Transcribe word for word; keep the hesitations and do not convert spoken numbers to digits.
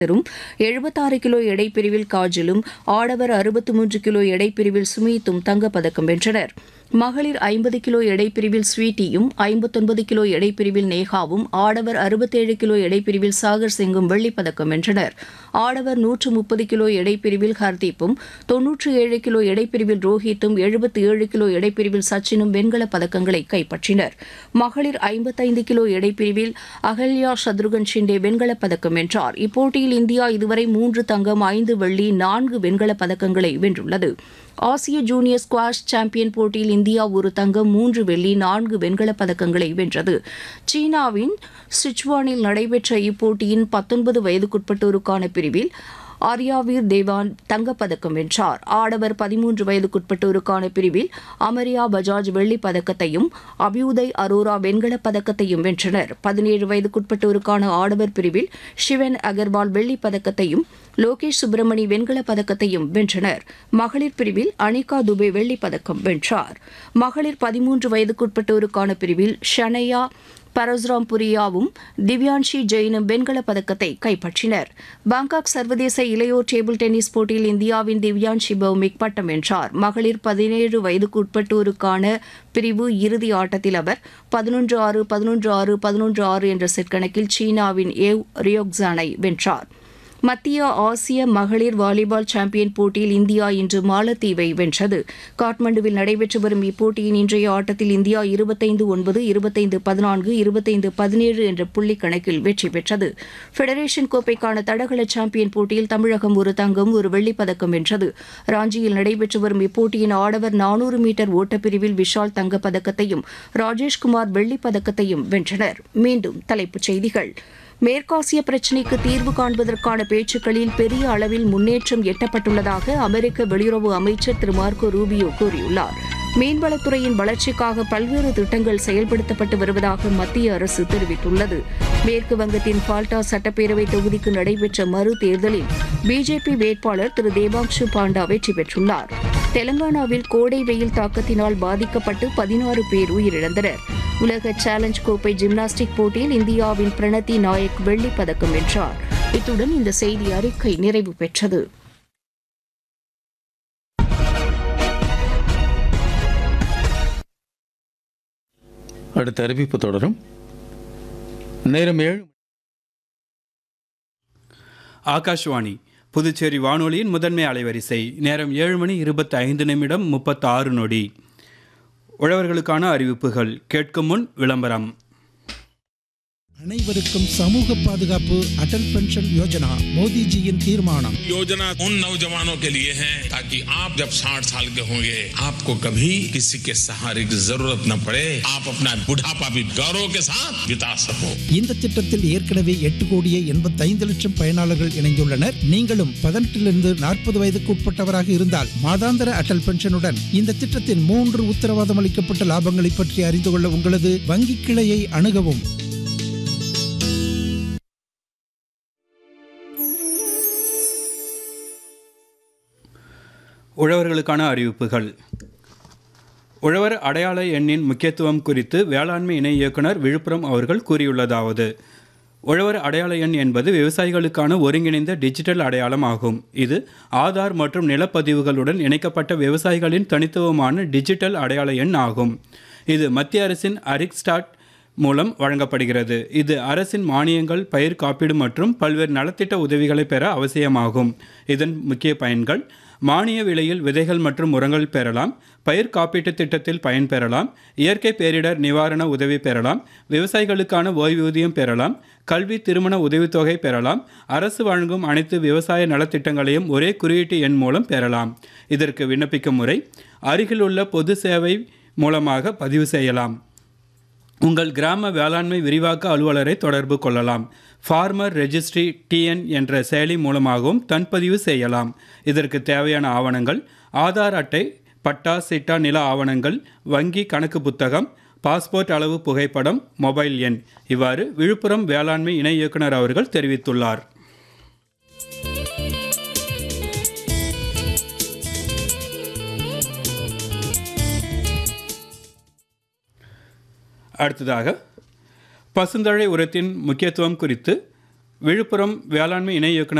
எழுபத்தாறு கிலோ எடைப்பிரிவில் காஜலும் ஆடவர் அறுபத்து மூன்று கிலோ எடைப்பிரிவில் சுமீத்தும் தங்கப்பதக்கம் வென்றனர். மகளிர் ஐம்பது கிலோ எடைப்பிரிவில் ஸ்வீட்டியும் ஐம்பத்தொன்பது கிலோ எடைப்பிரிவில் நேகாவும் ஆடவர் அறுபத்தேழு கிலோ எடைப்பிரிவில் சாகர் சிங்கும் வெள்ளிப்பதக்கம் வென்றனர். ஆடவர் நூற்று முப்பது கிலோ எடைப்பிரிவில் ஹர்தீப்பும் தொன்னூற்று ஏழு கிலோ எடைப்பிரிவில் ரோஹித்தும் எழுபத்தி ஏழு கிலோ எடைப்பிரிவில் சச்சினும் வெண்கலப் பதக்கங்களை கைப்பற்றினர். மகளிர் ஐம்பத்தைந்து கிலோ எடைப்பிரிவில் அகல்யா சத்ருகன் ஷிண்டே வெண்கலப் பதக்கம் வென்றார். இப்போட்டியில் இந்தியா இதுவரை மூன்று தங்கம் ஐந்து வெள்ளி நான்கு வெண்கலப் பதக்கங்களை வென்றுள்ளது. ஆசிய ஜூனியர் ஸ்குவாஷ் சாம்பியன் போட்டியில் இந்தியா ஒரு தங்கம் மூன்று வெள்ளி நான்கு வெண்கலப் பதக்கங்களை வென்றது. சீனாவின் சிச்சுவானில் நடைபெற்ற இப்போட்டியின் பத்தொன்பது வயதுக்குட்பட்டோருக்கான பிரிவில் ஆர்யாவீர் தேவான் தங்கப்பதக்கம் வென்றார். ஆடவர் பதிமூன்று வயதுக்குட்பட்டோருக்கான பிரிவில் அமரியா பஜாஜ் வெள்ளிப் பதக்கத்தையும் அபியுதய் அரோரா வெண்கலப் பதக்கத்தையும் வென்றனர். பதினேழு வயதுக்குட்பட்டோருக்கான ஆடவர் பிரிவில் ஷிவன் அகர்வால் வெள்ளிப் பதக்கத்தையும் லோகேஷ் சுப்பிரமணி வெண்கலப் பதக்கத்தையும் வென்றனர். மகளிர் பிரிவில் அனிகா துபே வெள்ளிப் பதக்கம் வென்றார். மகளிர் பதிமூன்று வயதுக்குட்பட்டோருக்கான பிரிவில் ஷனையா பரசுராம் புரியாவும் திவ்யான்ஷி ஜெயினும் வெண்கலப் பதக்கத்தை கைப்பற்றினர். பாங்காக் சர்வதேச இளையோர் டேபிள் டென்னிஸ் போட்டியில் இந்தியாவின் திவ்யான்ஷி பௌமிக் பட்டம் வென்றார். மகளிர் பதினேழு வயதுக்குட்பட்டோருக்கான பிரிவு இறுதி ஆட்டத்தில் அவர் பதினொன்று ஆறு பதினொன்று ஆறு பதினொன்று ஆறு என்ற செட் கணக்கில் சீனாவின் ஏவ் ரியோக்ஸானை வென்றார். மத்திய ஆசிய மகளிர் வாலிபால் சாம்பியன் போட்டியில் இந்தியா இன்று மாலத்தீவை வென்றது. காட்மண்டுவில் நடைபெற்று வரும் இப்போட்டியின் இன்றைய ஆட்டத்தில் இந்தியா இருபத்தைந்து ஒன்பது இருபத்தைந்து பதினான்கு இருபத்தைந்து பதினேழு என்ற புள்ளி கணக்கில் வெற்றி பெற்றது. ஃபெடரேஷன் கோப்பைக்கான தடகள சாம்பியன் போட்டியில் தமிழகம் ஒரு தங்கம் ஒரு வெள்ளிப் பதக்கம் வென்றது. ராஞ்சியில் நடைபெற்று வரும் இப்போட்டியின் ஆடவர் நானூறு மீட்டர் ஓட்டப்பிரிவில் விஷால் தங்கப்பதக்கத்தையும் ராஜேஷ்குமார் வெள்ளிப் பதக்கத்தையும் வென்றனர். மீண்டும் தலைப்புச் செய்திகள். மேற்காசிய பிரச்சினைக்கு தீர்வு காண்பதற்கான பேச்சுக்களில் பெரிய அளவில் முன்னேற்றம் எட்டப்பட்டுள்ளதாக அமெரிக்க வெளியுறவு அமைச்சர் திரு மார்க்கோ ரூபியோ கூறியுள்ளார். மீன்வளத்துறையின் வளர்ச்சிக்காக பல்வேறு திட்டங்கள் செயல்படுத்தப்பட்டு வருவதாக மத்திய அரசு தெரிவித்துள்ளது. மேற்கு வங்கத்தின் பால்டா சட்டப்பேரவை தொகுதிக்கு நடைபெற்ற மறு தேர்தலில் பிஜேபி வேட்பாளர் திரு தேபாங்ஷு பாண்டா வெற்றி பெற்றுள்ளார். தெலங்கானாவில் கோடை வெயில் தாக்கத்தினால் பாதிக்கப்பட்டு பதினாறு பேர் உயிரிழந்தனர். உலக சேலஞ்ச் கோப்பை ஜிம்னாஸ்டிக் போட்டியில் இந்தியாவின் பிரணதி நாயக் வெள்ளிப் பதக்கம் வென்றார். இத்துடன் இந்த செய்தி அறிக்கை நிறைவு பெற்றது. அடுத்த அறிவிப்பு தொடரும். நேரம் ஏழு. ஆகாஷ்வாணி புதுச்சேரி வானொலியின் முதன்மை அலைவரிசை. நேரம் ஏழு மணி இருபத்தி ஐந்து நிமிடம் முப்பத்தி ஆறு நொடி. உழவர்களுக்கான அறிவிப்புகள் கேட்கும் முன் விளம்பரம். அனைவருக்கும் சமூக பாதுகாப்பு அடல் பென்ஷன் யோஜனா மோடிஜியின் தீர்மானம். योजना उन नौजवानों के लिए है ताकि आप जब साठ साल के होंगे आपको कभी किसी के सहारे की जरूरत न पड़े, आप अपना बुढ़ापा भी गौरव के साथ बिता सको. இந்த திட்டத்தில் ஏற்கனவே எட்டு கோடியே எண்பத்தி ஐந்து லட்சம் பயனாளர்கள் இணைந்துள்ளனர். நீங்களும் பதினெட்டிலிருந்து நாற்பது வயதுக்கு உட்பட்டவராக இருந்தால் மாதாந்திர அடல் பென்ஷனுடன் இந்த திட்டத்தின் மூன்று உத்தரவாதம் அளிக்கப்பட்ட லாபங்களை பற்றி அறிந்து கொள்ள உங்களது வங்கி கிளையை அணுகவும். உழவர்களுக்கான அறிவிப்புகள். உழவர் அடையாள எண்ணின் முக்கியத்துவம் குறித்து வேளாண்மை இணை இயக்குனர் விழுப்புரம் அவர்கள் கூறியுள்ளதாவது: உழவர் அடையாள எண் என்பது விவசாயிகளுக்கான ஒருங்கிணைந்த டிஜிட்டல் அடையாளம் ஆகும். இது ஆதார் மற்றும் நிலப்பதிவுகளுடன் இணைக்கப்பட்ட விவசாயிகளின் தனித்துவமான டிஜிட்டல் அடையாள எண் ஆகும். இது மத்திய அரசின் அரிக்ஸ்டாட் மூலம் வழங்கப்படுகிறது. இது அரசின் மானியங்கள், பயிர் காப்பீடு மற்றும் பல்வேறு நலத்திட்ட உதவிகளை பெற அவசியமாகும். இதன் முக்கிய பயன்கள்: மானிய விலையில் விதைகள் மற்றும் உரங்கள் பெறலாம், பயிர் காப்பீட்டு திட்டத்தில் பயன்பெறலாம், இயற்கை பேரிடர் நிவாரண உதவி பெறலாம், விவசாயிகளுக்கான ஓய்வூதியம் பெறலாம், கல்வி திருமண உதவித்தொகை பெறலாம், அரசு வழங்கும் அனைத்து விவசாய நலத்திட்டங்களையும் ஒரே குறியீட்டு எண் மூலம் பெறலாம். இதற்கு விண்ணப்பிக்கும் முறை: அருகிலுள்ள பொது சேவை மூலமாக பதிவு செய்யலாம். உங்கள் கிராம வேளாண்மை விரிவாக்க அலுவலரை தொடர்பு கொள்ளலாம். ஃபார்மர் ரெஜிஸ்ட்ரி டிஎன் என்ற செயலி மூலமாகவும் தன்பதிவு செய்யலாம். இதற்கு தேவையான ஆவணங்கள்: ஆதார் அட்டை, பட்டா சிட்டா நில ஆவணங்கள், வங்கி கணக்கு புத்தகம், பாஸ்போர்ட் அளவு புகைப்படம், மொபைல் எண். இவ்வாறு விழுப்புரம் வேளாண்மை இணை இயக்குனர் அவர்கள் தெரிவித்துள்ளார். அடுத்ததாக பசுந்தழை உரத்தின் முக்கியத்துவம் குறித்து விழுப்புரம் வேளாண்மை இணை இயக்குனர்